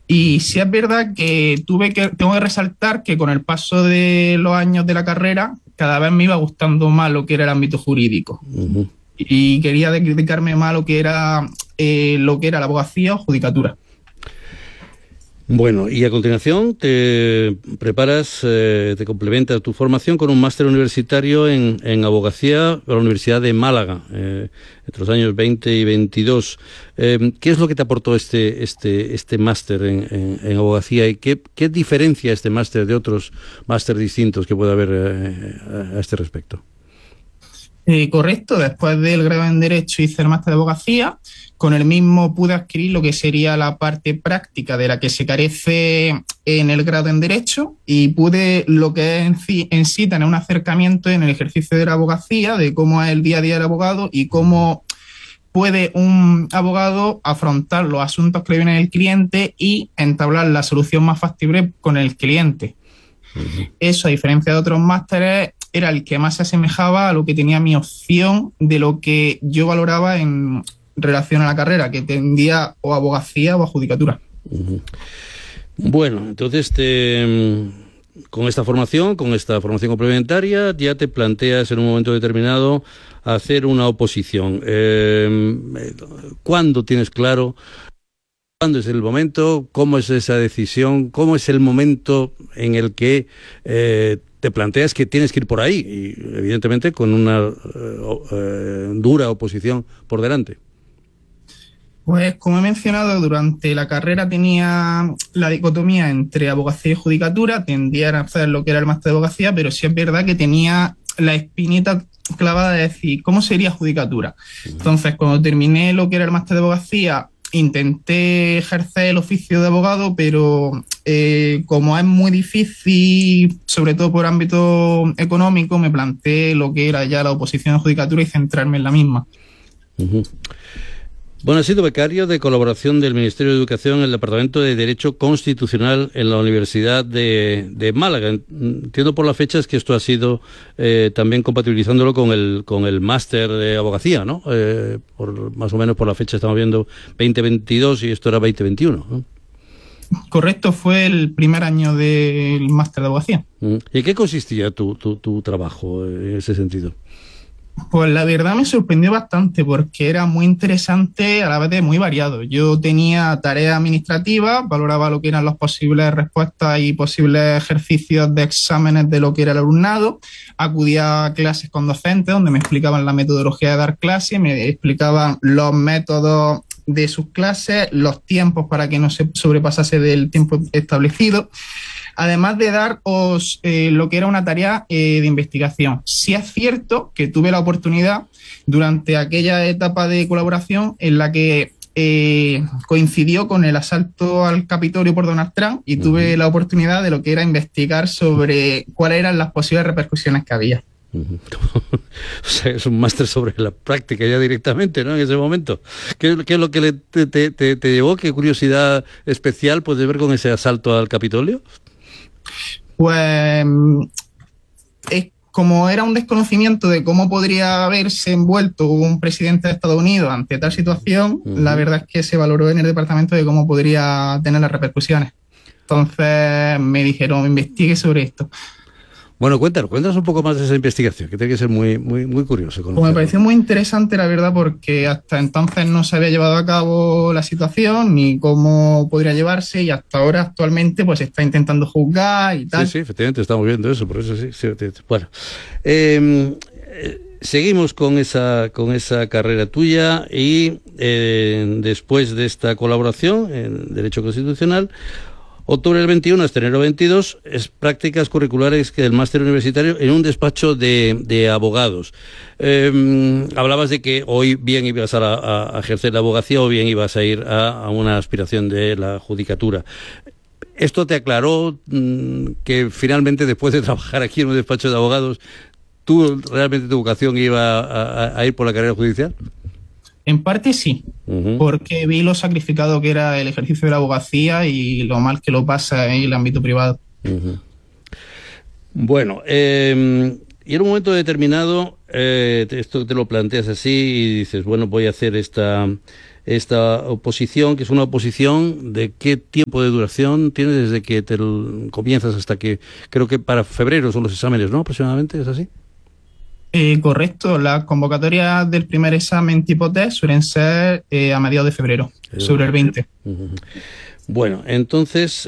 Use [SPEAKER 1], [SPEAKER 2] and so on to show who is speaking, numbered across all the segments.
[SPEAKER 1] Y sí es verdad que tengo que resaltar que con el paso de los años de la carrera, cada vez me iba gustando más lo que era el ámbito jurídico.
[SPEAKER 2] Ujú.
[SPEAKER 1] Y quería dedicarme más a lo que era la abogacía o judicatura.
[SPEAKER 2] Bueno, y a continuación te preparas, te complementas tu formación con un máster universitario en abogacía por la Universidad de Málaga, entre los años 20 y 22. ¿Qué es lo que te aportó este máster en abogacía y qué diferencia este máster de otros máster distintos que pueda haber a este respecto?
[SPEAKER 1] Correcto, después del grado en Derecho hice el máster de abogacía. Con el mismo pude adquirir lo que sería la parte práctica de la que se carece en el grado en Derecho y pude lo que es en sí tener un acercamiento en el ejercicio de la abogacía, de cómo es el día a día del abogado y cómo puede un abogado afrontar los asuntos que le vienen del cliente y entablar la solución más factible con el cliente. Eso, a diferencia de otros másteres, era el que más se asemejaba a lo que tenía mi opción de lo que yo valoraba en relación a la carrera, que tendía o a abogacía o a judicatura.
[SPEAKER 2] Uh-huh. Bueno, entonces con esta formación complementaria, ya te planteas en un momento determinado hacer una oposición. ¿Cuándo tienes claro? ¿Cuándo es el momento? ¿Cómo es esa decisión? ¿Cómo es el momento en el que te planteas que tienes que ir por ahí? Y evidentemente con una dura oposición por delante.
[SPEAKER 1] Pues como he mencionado, durante la carrera tenía la dicotomía entre abogacía y judicatura, tendía a hacer lo que era el máster de abogacía, pero sí es verdad que tenía la espinita clavada de decir, ¿cómo sería judicatura? Entonces, cuando terminé lo que era el máster de abogacía, intenté ejercer el oficio de abogado, pero como es muy difícil, sobre todo por ámbito económico, me planteé lo que era ya la oposición a judicatura y centrarme en la misma.
[SPEAKER 2] Uh-huh. Bueno, ha sido becario de colaboración del Ministerio de Educación en el Departamento de Derecho Constitucional en la Universidad de Málaga. Entiendo por las fechas que esto ha sido también compatibilizándolo con el máster de abogacía, ¿no? Más o menos por la fecha estamos viendo 2022 y esto era 2021, ¿no?
[SPEAKER 1] Correcto, fue el primer año del máster de abogacía.
[SPEAKER 2] ¿Y en qué consistía tu trabajo en ese sentido?
[SPEAKER 1] Pues la verdad me sorprendió bastante porque era muy interesante, a la vez muy variado. Yo tenía tareas administrativas, valoraba lo que eran las posibles respuestas y posibles ejercicios de exámenes de lo que era el alumnado, acudía a clases con docentes donde me explicaban la metodología de dar clases, me explicaban los métodos de sus clases, los tiempos para que no se sobrepasase del tiempo establecido. Además de daros lo que era una tarea de investigación. Sí es cierto que tuve la oportunidad durante aquella etapa de colaboración en la que coincidió con el asalto al Capitolio por Donald Trump y tuve la oportunidad de lo que era investigar sobre cuáles eran las posibles repercusiones que había.
[SPEAKER 2] O sea, es un máster sobre la práctica ya directamente, ¿no? En ese momento. ¿Qué es lo que te llevó? ¿Qué curiosidad especial puedes ver con ese asalto al Capitolio?
[SPEAKER 1] Pues como era un desconocimiento de cómo podría haberse envuelto un presidente de Estados Unidos ante tal situación, la verdad es que se valoró en el departamento de cómo podría tener las repercusiones. Entonces me dijeron, investigue sobre esto.
[SPEAKER 2] Bueno, cuéntanos un poco más de esa investigación, que tiene que ser muy, muy, muy curioso.
[SPEAKER 1] Pues me pareció muy interesante, la verdad, porque hasta entonces no se había llevado a cabo la situación ni cómo podría llevarse y hasta ahora, actualmente, pues se está intentando juzgar y tal.
[SPEAKER 2] Sí, efectivamente, estamos viendo eso, por eso sí. Bueno, seguimos con esa carrera tuya y después de esta colaboración en Derecho Constitucional, octubre del 21 hasta enero 22, es prácticas curriculares del máster universitario en un despacho de abogados. Hablabas de que hoy bien ibas a ejercer la abogacía o bien ibas a ir a una aspiración de la judicatura. ¿Esto te aclaró que finalmente, después de trabajar aquí en un despacho de abogados, tú realmente tu vocación iba a ir por la carrera judicial?
[SPEAKER 1] En parte sí, porque vi lo sacrificado que era el ejercicio de la abogacía y lo mal que lo pasa en el ámbito privado.
[SPEAKER 2] Bueno, y en un momento determinado, esto te lo planteas así y dices, bueno, voy a hacer esta esta oposición, que es una oposición de qué tiempo de duración tiene desde que comienzas hasta que, creo que para febrero son los exámenes, ¿no? Aproximadamente, ¿es así?
[SPEAKER 1] Correcto, las convocatorias del primer examen tipo test suelen ser a mediados de febrero, sobre el 20.
[SPEAKER 2] Bueno, entonces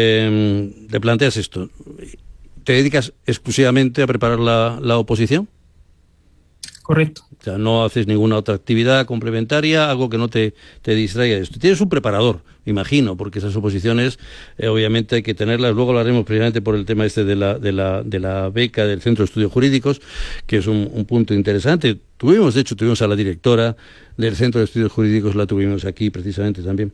[SPEAKER 2] te planteas esto. ¿Te dedicas exclusivamente a preparar la oposición?
[SPEAKER 1] Correcto.
[SPEAKER 2] O sea, no haces ninguna otra actividad complementaria, algo que no te distraiga de esto. Tienes un preparador, me imagino, porque esas oposiciones obviamente hay que tenerlas. Luego lo haremos precisamente por el tema este de la beca del Centro de Estudios Jurídicos, que es un punto interesante. Tuvimos a la directora del Centro de Estudios Jurídicos, la tuvimos aquí precisamente también.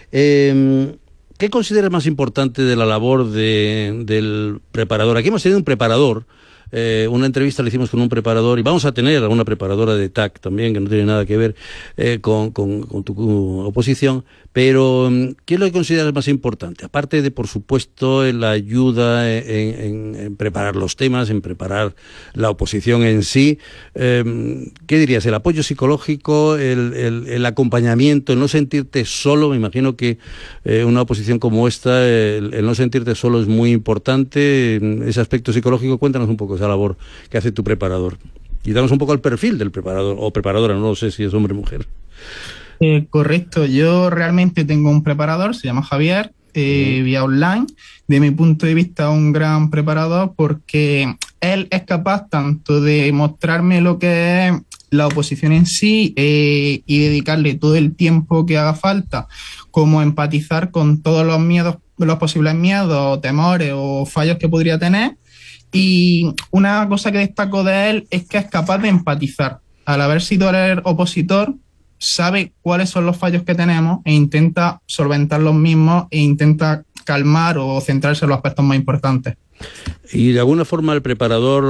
[SPEAKER 2] ¿Qué consideras más importante de la labor del preparador? Aquí hemos tenido un preparador. Una entrevista la hicimos con un preparador y vamos a tener a una preparadora de TAC también, que no tiene nada que ver con tu oposición, pero ¿qué es lo que consideras más importante? Aparte de, por supuesto, la ayuda en preparar los temas, en preparar la oposición en sí, ¿qué dirías? ¿El apoyo psicológico, el acompañamiento, el no sentirte solo? Me imagino que una oposición como esta, el no sentirte solo es muy importante. Ese aspecto psicológico, cuéntanos un poco esa labor que hace tu preparador. Y danos un poco el perfil del preparador o preparadora, no sé si es hombre o mujer.
[SPEAKER 1] Correcto, yo realmente tengo un preparador, se llama Javier, vía online. De mi punto de vista, un gran preparador porque él es capaz tanto de mostrarme lo que es la oposición en sí y dedicarle todo el tiempo que haga falta, como empatizar con todos los miedos, los posibles miedos, temores o fallos que podría tener. Y una cosa que destaco de él es que es capaz de empatizar. Al haber sido el opositor, sabe cuáles son los fallos que tenemos e intenta solventar los mismos e intenta calmar o centrarse en los aspectos más importantes.
[SPEAKER 2] Y de alguna forma el preparador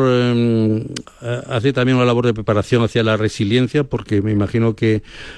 [SPEAKER 2] hace también una labor de preparación hacia la resiliencia, porque me imagino que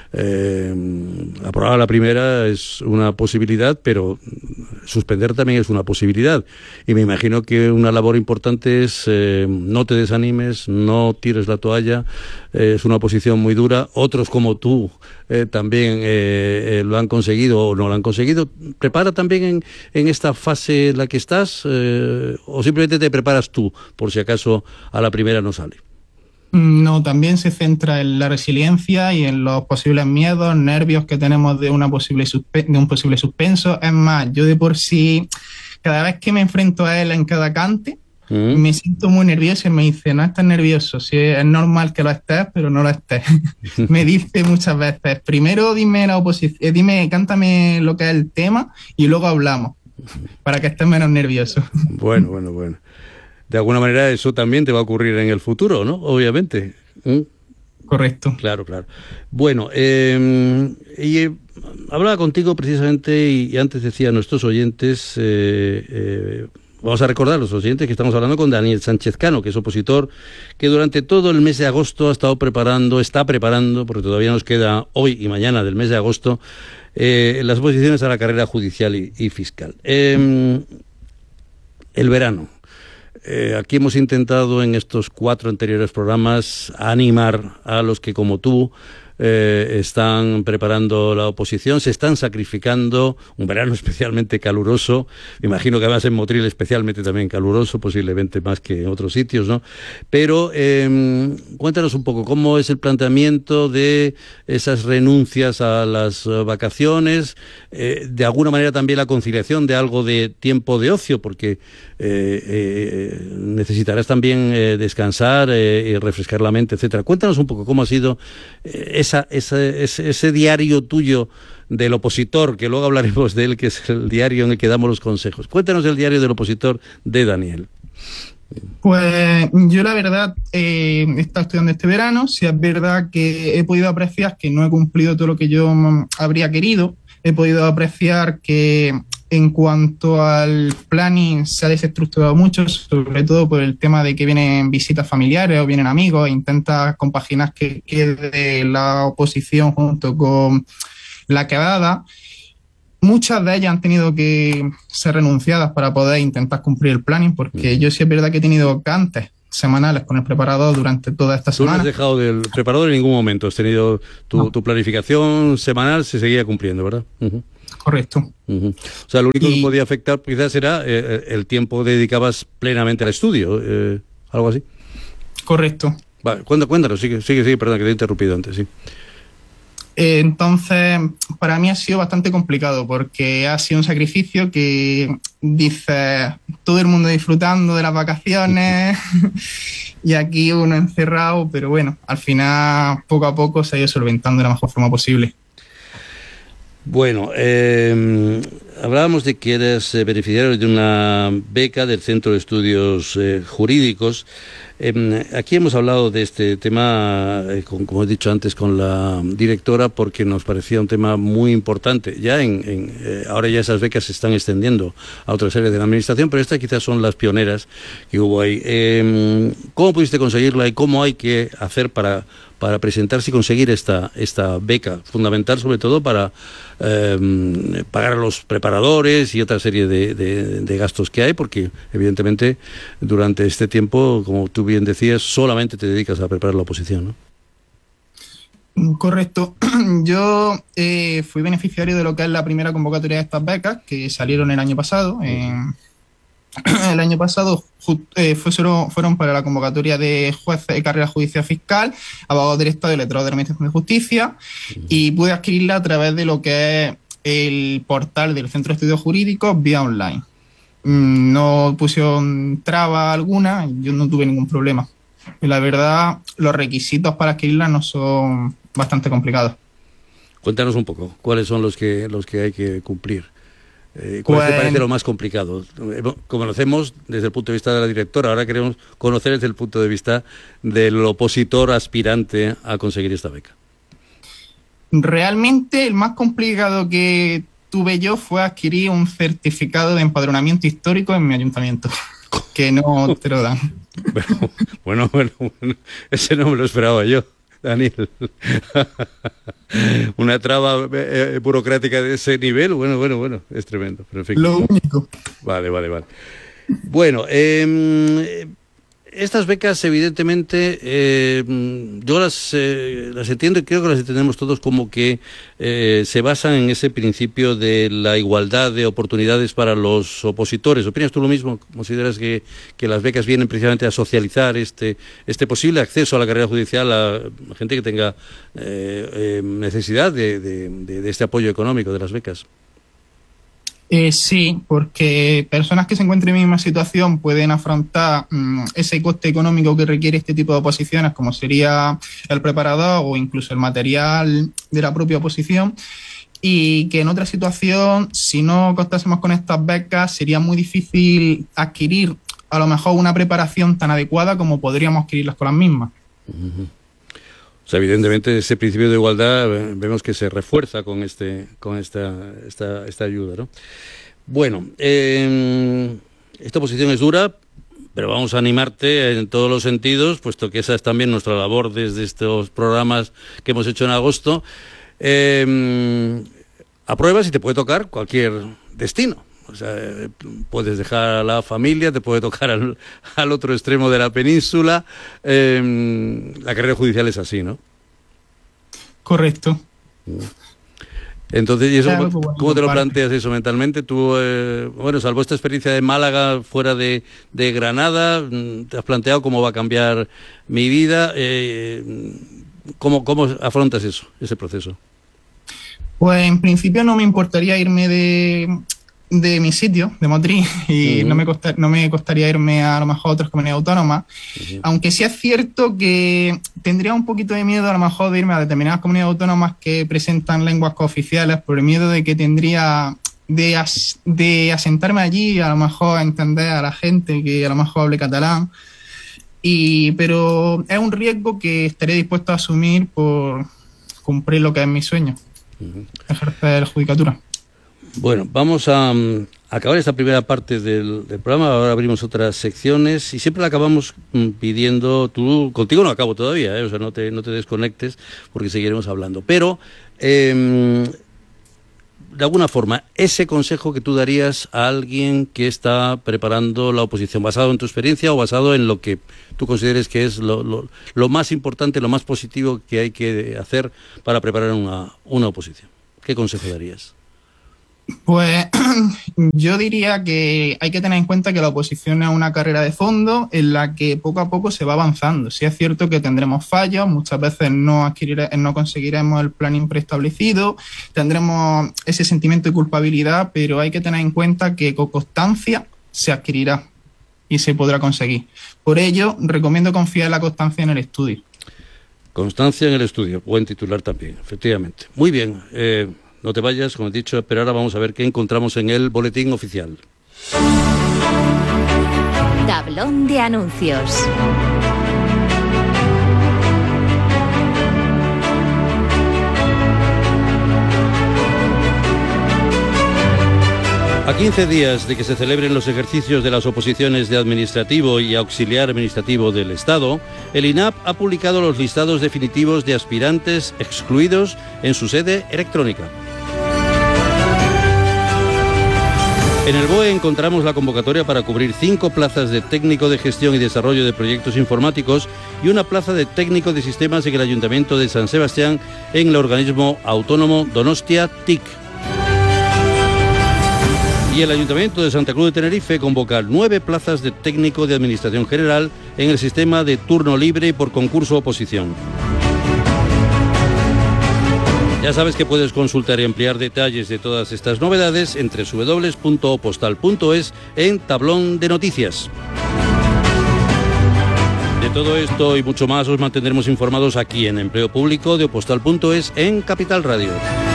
[SPEAKER 2] aprobar la primera es una posibilidad, pero suspender también es una posibilidad. Y me imagino que una labor importante es no te desanimes, no tires la toalla, es una oposición muy dura. Otros como tú también lo han conseguido o no lo han conseguido. ¿Prepara también en esta fase en la que estás o simplemente te preparas tú por si acaso a la primera no sale?
[SPEAKER 1] No, también se centra en la resiliencia y en los posibles miedos, nervios que tenemos de un posible suspenso. Es más, yo de por sí, cada vez que me enfrento a él en cada cante, me siento muy nervioso y me dice, no estás nervioso, sí, es normal que lo estés, pero no lo estés. Me dice muchas veces, primero dime la oposición, cántame lo que es el tema y luego hablamos, para que estés menos nervioso.
[SPEAKER 2] Bueno. De alguna manera eso también te va a ocurrir en el futuro, ¿no? Obviamente.
[SPEAKER 1] Correcto.
[SPEAKER 2] Claro. Bueno, hablaba contigo precisamente y antes decía a nuestros oyentes, vamos a recordar a los oyentes que estamos hablando con Daniel Sánchez Cano, que es opositor, que durante todo el mes de agosto está preparando, porque todavía nos queda hoy y mañana del mes de agosto, las oposiciones a la carrera judicial y fiscal. El verano. Aquí hemos intentado en estos 4 anteriores programas animar a los que como tú están preparando la oposición, se están sacrificando, un verano especialmente caluroso, me imagino que además en Motril especialmente también caluroso, posiblemente más que en otros sitios, ¿no? Pero cuéntanos un poco cómo es el planteamiento de esas renuncias a las vacaciones, de alguna manera también la conciliación de algo de tiempo de ocio, porque necesitarás también descansar y refrescar la mente, etcétera. Cuéntanos un poco cómo ha sido ese diario tuyo del opositor, que luego hablaremos de él, que es el diario en el que damos los consejos. Cuéntanos el diario del opositor de Daniel.
[SPEAKER 1] Pues yo la verdad he estado estudiando este verano, si es verdad que he podido apreciar que no he cumplido todo lo que yo habría querido, he podido apreciar que en cuanto al planning se ha desestructurado mucho, sobre todo por el tema de que vienen visitas familiares o vienen amigos, e intentas compaginar que quede la oposición junto con la quedada. Muchas de ellas han tenido que ser renunciadas para poder intentar cumplir el planning, porque yo sí es verdad que he tenido que antes semanales con el preparador durante toda esta
[SPEAKER 2] Tú no
[SPEAKER 1] semana.
[SPEAKER 2] has dejado del preparador en ningún momento, has tenido tu planificación semanal, se seguía cumpliendo, ¿verdad?
[SPEAKER 1] Correcto.
[SPEAKER 2] O sea, lo único que podía afectar quizás era el tiempo que dedicabas plenamente al estudio, algo así.
[SPEAKER 1] Correcto.
[SPEAKER 2] Vale, cuéntanos, sigue, perdón, que te he interrumpido antes, sí.
[SPEAKER 1] Entonces, para mí ha sido bastante complicado porque ha sido un sacrificio que dice todo el mundo disfrutando de las vacaciones y aquí uno encerrado, pero bueno, al final poco a poco se ha ido solventando de la mejor forma posible.
[SPEAKER 2] Bueno, hablábamos de que eres beneficiario de una beca del Centro de Estudios Jurídicos. Aquí hemos hablado de este tema, como he dicho antes, con la directora, porque nos parecía un tema muy importante. Ya ahora ya esas becas se están extendiendo a otras áreas de la administración, pero estas quizás son las pioneras que hubo ahí. ¿Cómo pudiste conseguirla y cómo hay que hacer para presentarse y conseguir esta beca? Fundamental, sobre todo, para pagar a los preparadores y otra serie de gastos que hay, porque evidentemente durante este tiempo, como tú bien decías, solamente te dedicas a preparar la oposición, ¿no?
[SPEAKER 1] Correcto. Yo fui beneficiario de lo que es la primera convocatoria de estas becas que salieron el año pasado. El año pasado fueron para la convocatoria de jueces de carrera judicial fiscal, abogados del Estado y letrados de la Administración de Justicia, y pude adquirirla a través de lo que es el portal del Centro de Estudios Jurídicos vía online. No pusieron traba alguna, yo no tuve ningún problema. Y la verdad, los requisitos para adquirirla no son bastante complicados.
[SPEAKER 2] Cuéntanos un poco, ¿cuáles son los que hay que cumplir? ¿Cuál te parece lo más complicado? Conocemos desde el punto de vista de la directora, ahora queremos conocer desde el punto de vista del opositor aspirante a conseguir esta beca.
[SPEAKER 1] Realmente el más complicado que tuve yo fue adquirir un certificado de empadronamiento histórico en mi ayuntamiento, que no te lo dan.
[SPEAKER 2] Bueno, ese no me lo esperaba yo, Daniel. Una traba burocrática de ese nivel, bueno, es tremendo. Perfecto.
[SPEAKER 1] Lo único.
[SPEAKER 2] Vale. Bueno, estas becas, evidentemente, yo las entiendo y creo que las entendemos todos como que se basan en ese principio de la igualdad de oportunidades para los opositores. ¿Opinas tú lo mismo? ¿Consideras que las becas vienen precisamente a socializar este posible acceso a la carrera judicial a gente que tenga necesidad de este apoyo económico de las becas?
[SPEAKER 1] Sí, porque personas que se encuentren en la misma situación pueden afrontar ese coste económico que requiere este tipo de oposiciones, como sería el preparador o incluso el material de la propia oposición, y que en otra situación, si no contásemos con estas becas, sería muy difícil adquirir a lo mejor una preparación tan adecuada como podríamos adquirirlas con las mismas.
[SPEAKER 2] Uh-huh. O sea, evidentemente ese principio de igualdad vemos que se refuerza con esta ayuda, ¿no? Bueno, esta oposición es dura, pero vamos a animarte en todos los sentidos, puesto que esa es también nuestra labor desde estos programas que hemos hecho en agosto. Apruebas y te puede tocar cualquier destino. O sea, puedes dejar a la familia, te puede tocar al otro extremo de la península. La carrera judicial es así, ¿no?
[SPEAKER 1] Correcto.
[SPEAKER 2] Entonces, ¿y eso
[SPEAKER 1] claro,
[SPEAKER 2] cómo te lo planteas eso mentalmente? Tú, salvo esta experiencia de Málaga fuera de Granada, ¿te has planteado cómo va a cambiar mi vida? ¿Cómo afrontas ese proceso?
[SPEAKER 1] Pues en principio no me importaría irme de mi sitio, de Motril, y no me costaría irme a lo mejor a otras comunidades autónomas, aunque sí es cierto que tendría un poquito de miedo a lo mejor de irme a determinadas comunidades autónomas que presentan lenguas cooficiales, por el miedo de que tendría de asentarme allí, a lo mejor a entender a la gente que a lo mejor hable catalán, pero es un riesgo que estaré dispuesto a asumir por cumplir lo que es mi sueño, ejercer la judicatura.
[SPEAKER 2] Bueno, vamos a acabar esta primera parte del programa. Ahora abrimos otras secciones y siempre la acabamos pidiendo. Contigo no acabo todavía, o sea, no te desconectes porque seguiremos hablando. Pero de alguna forma, ese consejo que tú darías a alguien que está preparando la oposición, basado en tu experiencia o basado en lo que tú consideres que es lo más importante, lo más positivo que hay que hacer para preparar una oposición. ¿Qué consejo darías?
[SPEAKER 1] Pues yo diría que hay que tener en cuenta que la oposición es una carrera de fondo en la que poco a poco se va avanzando. Sí es cierto que tendremos fallos, muchas veces no conseguiremos el planning preestablecido, tendremos ese sentimiento de culpabilidad, pero hay que tener en cuenta que con constancia se adquirirá y se podrá conseguir. Por ello, recomiendo confiar en la constancia en el estudio.
[SPEAKER 2] Constancia en el estudio, buen titular también, efectivamente. Muy bien, no te vayas, como he dicho, pero ahora vamos a ver qué encontramos en el boletín oficial.
[SPEAKER 3] Tablón de anuncios.
[SPEAKER 2] A 15 días de que se celebren los ejercicios de las oposiciones de administrativo y auxiliar administrativo del Estado, el INAP ha publicado los listados definitivos de aspirantes excluidos en su sede electrónica. En el BOE encontramos la convocatoria para cubrir 5 plazas de técnico de gestión y desarrollo de proyectos informáticos y una plaza de técnico de sistemas en el Ayuntamiento de San Sebastián en el organismo autónomo Donostia TIC. Y el Ayuntamiento de Santa Cruz de Tenerife convoca 9 plazas de técnico de Administración General en el sistema de turno libre y por concurso oposición. Ya sabes que puedes consultar y ampliar detalles de todas estas novedades en www.opostal.es en tablón de noticias. De todo esto y mucho más os mantendremos informados aquí en Empleo Público de Opostal.es en Capital Radio.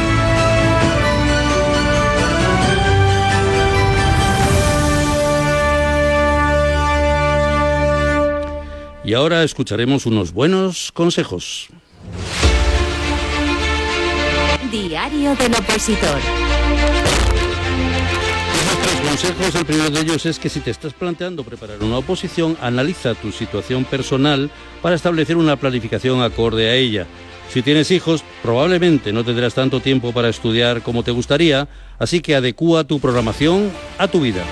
[SPEAKER 2] Y ahora escucharemos unos buenos consejos.
[SPEAKER 3] Diario del opositor.
[SPEAKER 2] Nuestros consejos, el primero de ellos es que si te estás planteando preparar una oposición, analiza tu situación personal para establecer una planificación acorde a ella. Si tienes hijos, probablemente no tendrás tanto tiempo para estudiar como te gustaría, así que adecúa tu programación a tu vida.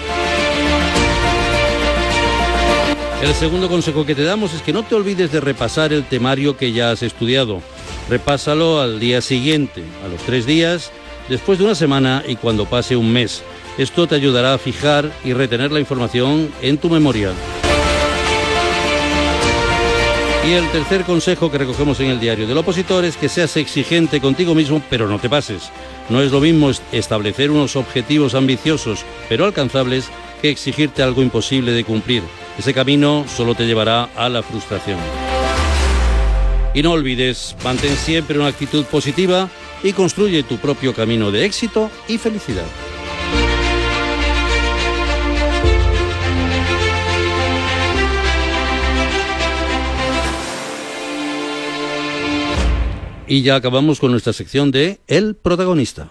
[SPEAKER 2] El segundo consejo que te damos es que no te olvides de repasar el temario que ya has estudiado. Repásalo al día siguiente, a los 3 días, después de una semana y cuando pase un mes. Esto te ayudará a fijar y retener la información en tu memoria. Y el tercer consejo que recogemos en el diario del opositor es que seas exigente contigo mismo, pero no te pases. No es lo mismo establecer unos objetivos ambiciosos, pero alcanzables, que exigirte algo imposible de cumplir. Ese camino solo te llevará a la frustración. Y no olvides, mantén siempre una actitud positiva y construye tu propio camino de éxito y felicidad. Y ya acabamos con nuestra sección de El Protagonista.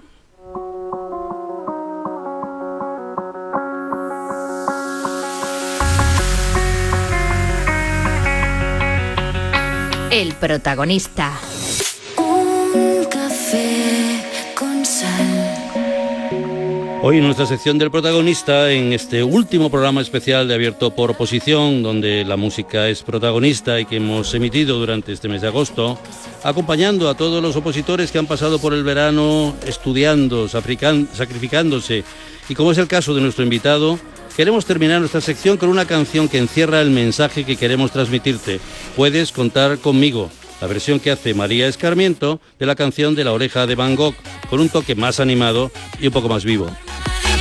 [SPEAKER 3] El Protagonista.
[SPEAKER 4] Un café con sal.
[SPEAKER 2] Hoy en nuestra sección del Protagonista, en este último programa especial de Abierto por Oposición, donde la música es protagonista y que hemos emitido durante este mes de agosto, acompañando a todos los opositores que han pasado por el verano estudiando, sacrificándose, y como es el caso de nuestro invitado, queremos terminar nuestra sección con una canción que encierra el mensaje que queremos transmitirte. Puedes contar conmigo. La versión que hace María Escarmiento de la canción de La Oreja de Van Gogh, con un toque más animado y un poco más vivo.